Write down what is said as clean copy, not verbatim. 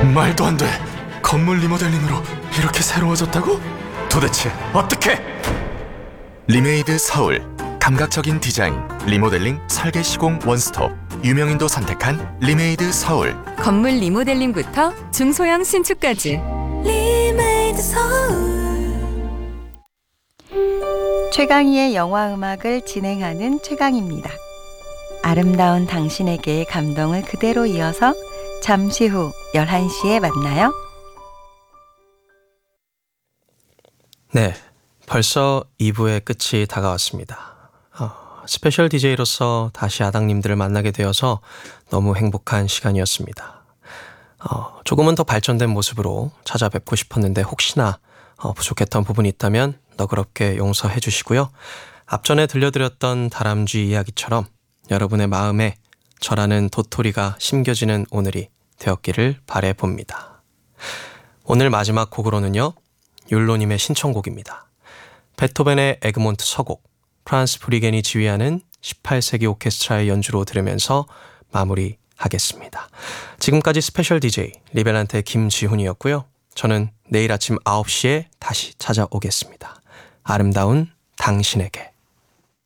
말도 안 돼. 건물 리모델링으로 이렇게 새로워졌다고? 도대체 어떻게? 리메이드 서울. 감각적인 디자인, 리모델링, 설계 시공 원스톱. 유명인도 선택한 리메이드 서울. 건물 리모델링부터 중소형 신축까지. 리메이드 서울. 최강희의 영화음악을 진행하는 최강희입니다. 아름다운 당신에게의 감동을 그대로 이어서 잠시 후 11시에 만나요. 네, 벌써 2부의 끝이 다가왔습니다. 스페셜 DJ로서 다시 아당님들을 만나게 되어서 너무 행복한 시간이었습니다. 조금은 더 발전된 모습으로 찾아뵙고 싶었는데 혹시나 부족했던 부분이 있다면 너그럽게 용서해 주시고요. 앞전에 들려드렸던 다람쥐 이야기처럼 여러분의 마음에 저라는 도토리가 심겨지는 오늘이 되었기를 바라봅니다. 오늘 마지막 곡으로는요, 율로님의 신청곡입니다. 베토벤의 에그몬트 서곡, 프란스 브리겐이 지휘하는 18세기 오케스트라의 연주로 들으면서 마무리하겠습니다. 지금까지 스페셜 DJ 리벨란테 김지훈이었고요. 저는 내일 아침 9시에 다시 찾아오겠습니다. 아름다운 당신에게.